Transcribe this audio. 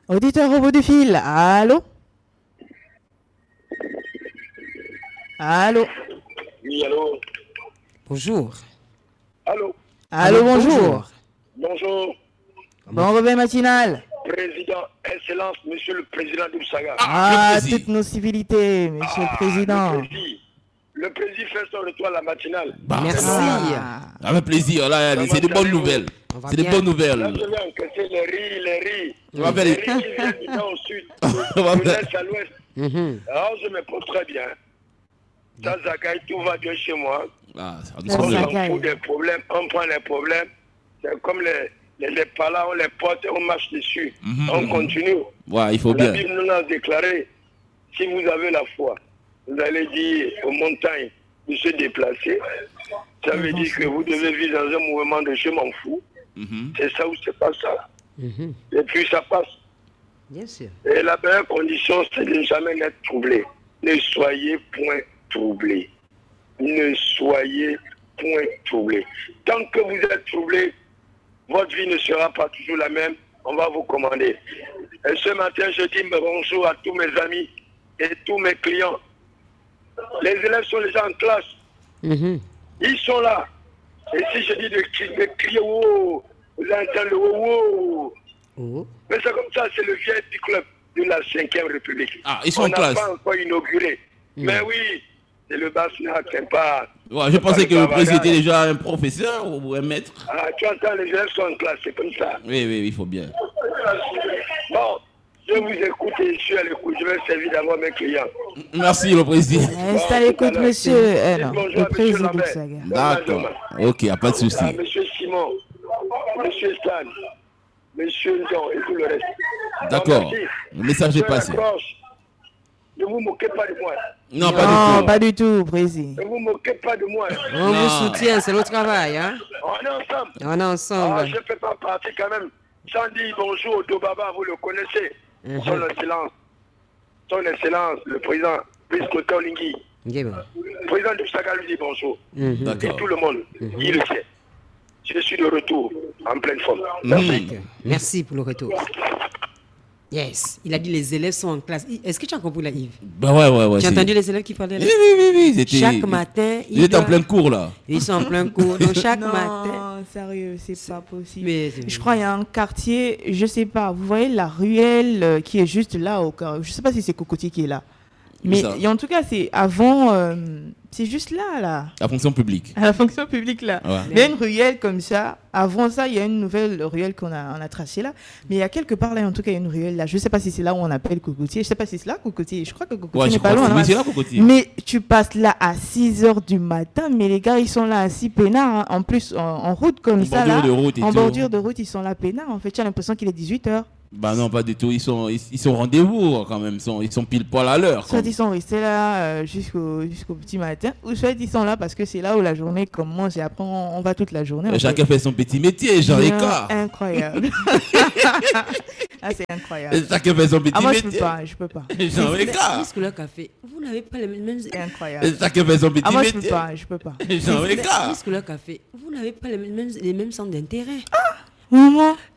Auditeur au bout du fil. Allô? Allô? Oui, allô? Bonjour. Allô? Allô, bonjour. Bonjour, Bon réveil matinal. Président, Excellence, Monsieur le Président d'Oussaga. Ah, toutes nos civilités, Monsieur le Président. Le président fait son retour à la matinale. Bah, Merci. avec plaisir. Là, c'est de bonnes nouvelles. C'est de bonnes Là, nouvelles. je vais encaisser les riz. On va faire Les les- riz qui viennent du nord au sud, On va de faire- l'est à l'ouest. Mhm. Alors, je me porte très bien. Ça, Zagaï, tout va bien chez moi. Ah, ça nous Ça, On semble- ça- s'en fout des problèmes, on prend les problèmes. C'est comme les palas, on les porte et on marche dessus. On continue. Ouais, il faut La bien. Bible nous a déclaré, si vous avez la foi, vous allez dire aux montagnes de se déplacer. Ça veut dire que vous devez vivre dans un mouvement de je m'en fous. C'est ça ou c'est pas ça. Mhm. Et puis ça passe. Bien sûr. Et la meilleure condition, c'est de ne jamais être troublé. Ne soyez point troublé. Ne soyez point troublé. Tant que vous êtes troublé, votre vie ne sera pas toujours la même. On va vous commander. Et ce matin, je dis bonjour à tous mes amis et tous mes clients. Les élèves sont déjà en classe. Mhm. Ils sont là. Et si je dis de crier, oh, vous entendez le oh, Oh. mais c'est comme ça, c'est le VIP club de la 5e République. Ah, ils sont On en classe. n'a pas encore inauguré. Mais oui, c'est le Basnac, c'est pas... Ouais, je pensais que le président était déjà un professeur ou un maître. Ah, tu entends, les élèves sont en classe, c'est comme ça. Oui, il faut bien. Bon, je vous écoute et je suis à l'écoute. Je vais servir d'abord mes clients. Merci, le président. Reste à l'écoute, Monsieur. Non, Bonjour à le Monsieur Président Lambert. Saga. D'accord. Ok, y a pas de souci. À Monsieur Simon, Monsieur Stan, Monsieur Jean et tout le reste. D'accord. Bon, merci. Le message est Je passé. raccroche. Ne vous moquez pas de moi. Non, Non, pas du pas du tout, Président. Ne vous moquez pas de moi. On vous soutient, c'est le travail, hein? On est ensemble. On est ensemble. Ah, je ne fais pas partie quand même. Sans dire bonjour au Tobaba, vous le connaissez. Son Excellence, le président Prisco Lingui. Ok, bon. Le président du Saga lui dit bonjour. Mhm. Et D'accord. tout le monde, il le sait. Je suis de retour en pleine forme. D'accord. Merci pour le retour. Yes. Il a dit les élèves sont en classe. Est-ce que tu as compris là, Yves? Bah ouais. Tu as c'est- entendu les élèves qui parlaient là? Oui. Chaque matin, Ils étaient en doivent- plein cours là. Ils sont en plein cours. Donc chaque Non, matin. sérieux, c'est pas possible. Mais Je crois qu'il y a un quartier, je sais pas, vous voyez la ruelle qui est juste là au cœur. Je sais pas si c'est Cocotier qui est là. Mais ça en tout cas, c'est avant, c'est juste là. La fonction publique. À la fonction publique là. Ouais. Il y a une ruelle comme ça. Avant ça, il y a une nouvelle ruelle on a tracée là. Mais il y a quelque part là, en tout cas, il y a une ruelle là. Je sais pas si c'est là où on appelle Cocotier. Je sais pas si c'est là Cocotier. Je crois que Cocotier Ouais, je n'est pas crois. loin. Oui, hein. c'est là pour côté. Mais tu passes là à 6h du matin, mais les gars, ils sont là assis peinards. Hein. En plus, en route comme ça, bordure là, de route et en tout. bordure de route, ils sont là peinards. En fait, tu as l'impression qu'il est 18h. Bah non, pas du tout. Ils sont rendez-vous quand même. Ils sont pile poil à l'heure. Soit ils sont restés là jusqu'au petit matin, ou soit ils sont là parce que c'est là où la journée commence et après on va toute la journée. en Chacun fait son petit métier, Jean Bien Écart. Incroyable. Ah, c'est incroyable. Chacun fait son petit Ah, moi, je métier. peux pas. Jean Écart. Qu'est-ce que le café? Vous n'avez pas les mêmes. C'est incroyable. Chacun fait son petit Ah, moi, métier. je peux pas. Jean Écart. Qu'est-ce que le café? Vous n'avez pas les mêmes centres d'intérêt. Maman,